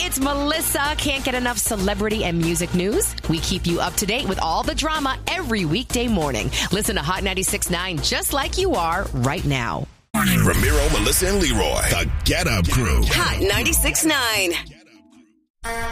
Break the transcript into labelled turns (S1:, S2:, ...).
S1: it's Melissa. Can't get enough celebrity and music news? We keep you up to date with all the drama every weekday morning. Listen to Hot 96.9 just like you are right now.
S2: Ramiro, Melissa, and Leroy, the Get Up Crew.
S1: Hot 96.9.